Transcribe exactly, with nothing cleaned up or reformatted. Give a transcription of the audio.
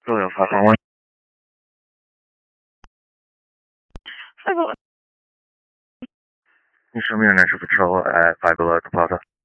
Julia five one one. You show me your next patrol at Five Below at the Plaza.